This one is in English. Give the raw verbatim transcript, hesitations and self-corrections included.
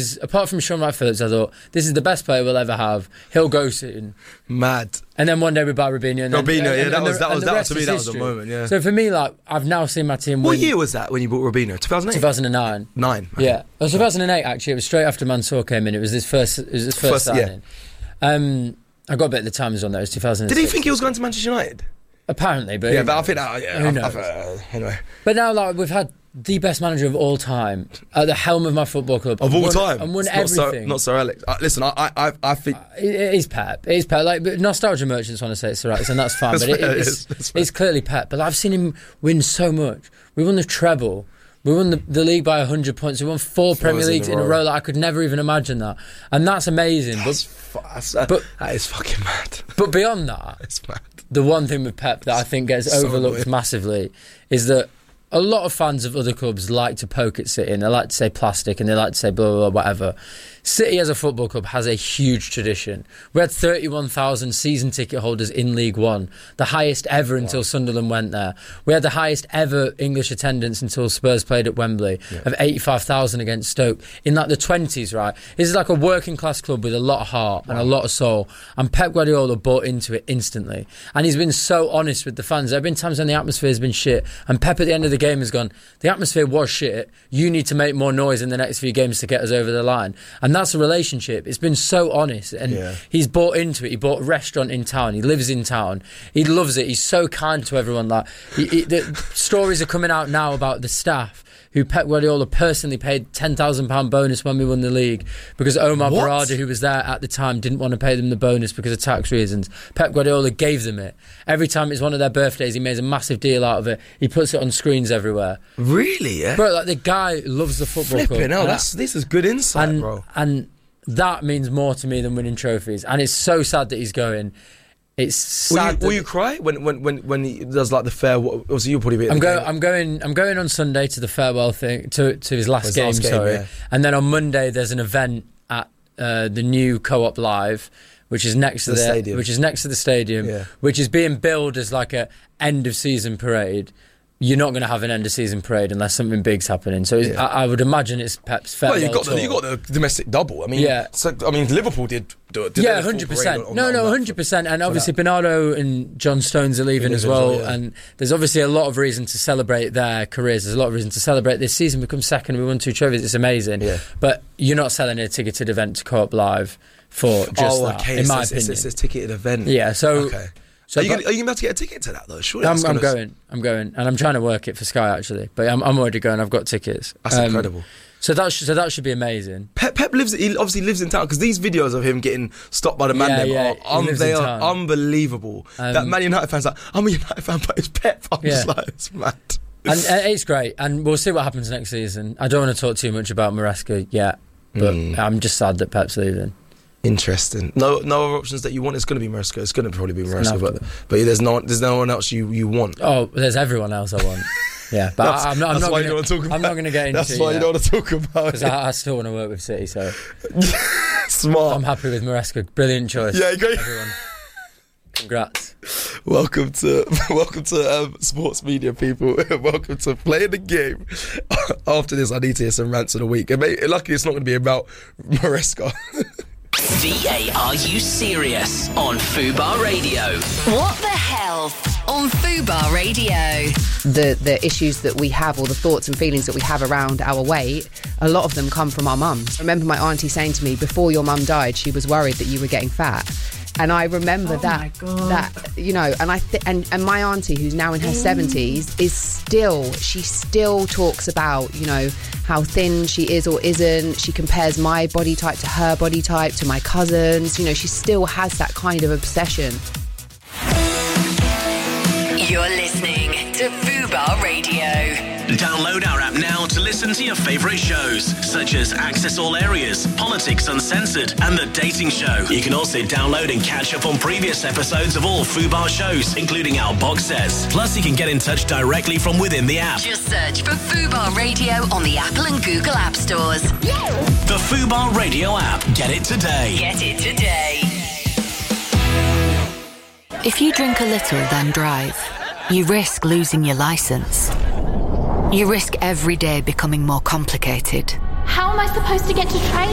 is, apart from Sean Wright-Phillips, I thought, this is the best player we'll ever have. He'll go soon. Mad. And then one day we buy Robinho. And Robinho, then, yeah, and, that and was, the, that was, the that was, to me, that was history. the moment, yeah. So for me, like, I've now seen my team win. What year was that when you bought Robinho? two thousand eight? two thousand nine. Nine. Okay. Yeah. It was two thousand eight, actually. It was straight after Mansour came in. It was his first, it was his first, first signing. Yeah. Um, I got a bit of the times on that. It was two thousand six. Did he think he was going to Manchester United? Apparently, but... Yeah, but I think that... Yeah, who I, knows? I, uh, anyway. But now, like, we've had the best manager of all time at the helm of my football club. Of all won, time? And won it's everything. Not Sir, not Sir Alex. Uh, listen, I, I, I think... Uh, it, it is Pep. It is Pep. Like, but nostalgia merchants want to say it's Sir Alex, and that's fine. That's but fair, it, it it's, is, it's clearly Pep. But I've seen him win so much. We won the treble. We won the, the league by one hundred points. We won four, four Premier Leagues in a row. In a row. Like, I could never even imagine that. And that's amazing. That's, but, that's, uh, but that is fucking mad. But beyond that, it's mad. The one thing with Pep that I think gets so overlooked annoying. massively is that a lot of fans of other clubs like to poke at City and they like to say plastic and they like to say blah, blah, blah, whatever. City as a football club has a huge tradition. We had thirty-one thousand season ticket holders in League One, the highest ever until wow. Sunderland went there. We had the highest ever English attendance until Spurs played at Wembley yeah. of eighty-five thousand against Stoke in like the twenties, right? This is like a working class club with a lot of heart wow. and a lot of soul. And Pep Guardiola bought into it instantly. And he's been so honest with the fans. There have been times when the atmosphere has been shit and Pep at the end of the game has gone, the atmosphere was shit. You need to make more noise in the next few games to get us over the line. And that's a relationship. It's been so honest and yeah. he's bought into it. He bought a restaurant in town. He lives in town. He loves it. He's so kind to everyone. Like he, he, the stories are coming out now about the staff who Pep Guardiola personally paid ten thousand pounds bonus when we won the league because Omar what? Barada, who was there at the time, didn't want to pay them the bonus because of tax reasons. Pep Guardiola gave them it. Every time it's one of their birthdays, he makes a massive deal out of it. He puts it on screens everywhere. Really? Yeah? Bro, like the guy loves the football Flipping club. Hell, that's, this is good insight, and, bro. And that means more to me than winning trophies. And it's so sad that he's going. It's sad. Will you, will you cry when, when, when, when he does like the farewell? Obviously, you'll probably be. At I'm the going. game. I'm going. I'm going on Sunday to the farewell thing to to his last his game. Last game sorry, yeah. and then on Monday there's an event at uh, the new Co-op Live, which is next to the, the stadium. which is next to the stadium, yeah. which is being billed as like a end of season parade. You're not going to have an end of season parade unless something big's happening. So yeah. I, I would imagine it's Pep's farewell. Well, you got tour. the you got the domestic double. I mean, yeah. So, I mean, Liverpool did. did yeah, hundred percent. No, no, hundred percent. And obviously, Bernardo and John Stones are leaving as well. Yeah. And there's obviously a lot of reason to celebrate their careers. There's a lot of reason to celebrate this season. We come second. We won two trophies. It's amazing. Yeah. But you're not selling a ticketed event to Co-op Live for just oh, that. Okay. In it's, my it's, opinion, it's, it's a ticketed event. Yeah. So. Okay. So are you going to be able to get a ticket to that though? Surely I'm, I'm gonna... going. I'm going, and I'm trying to work it for Sky actually. But I'm, I'm already going. I've got tickets. That's um, incredible. So that sh- so that should be amazing. Pep, Pep lives. He obviously lives in town because these videos of him getting stopped by the man yeah, them yeah, are um, they are town. unbelievable. Um, that Man United fan's like, I'm a United fan, but it's Pep. I'm yeah. just like, it's mad. And uh, it's great, and we'll see what happens next season. I don't want to talk too much about Maresca yet, but mm. I'm just sad that Pep's leaving. Interesting. No, no other options that you want. It's going to be Maresca. It's going to probably be Maresca, but but there's no, there's no one else you, you want. Oh, there's everyone else I want. Yeah, but that's, I, I'm not. I'm that's not why gonna, you don't want to talk about. I'm not going to get into. That's why yet, you don't want to talk about. Because I, I still want to work with City, so smart. I'm happy with Maresca. Brilliant choice. Yeah, great. Everyone, congrats. Welcome to welcome to um, sports media people. Welcome to playing the game. After this, I need to hear some rants of the week. And maybe, luckily, it's not going to be about Maresca. V A, are you serious? On Fubar Radio. What the hell? On Fubar Radio. The the issues that we have, or the thoughts and feelings that we have around our weight, a lot of them come from our mums. I remember my auntie saying to me, before your mum died, she was worried that you were getting fat. And I remember oh that, that you know, and I th- and and my auntie, who's now in her seventies, is still she still talks about, you know, how thin she is or isn't. She compares my body type to her body type, to my cousins. You know, she still has that kind of obsession. You're listening to Fubar Radio. Download our app now to listen to your favourite shows, such as Access All Areas, Politics Uncensored, and The Dating Show. You can also download and catch up on previous episodes of all Fubar shows, including our box sets. Plus, you can get in touch directly from within the app. Just search for Fubar Radio on the Apple and Google App Stores. The Fubar Radio app. Get it today. Get it today. If you drink a little, then drive, you risk losing your licence. You risk every day becoming more complicated. How am I supposed to get to train?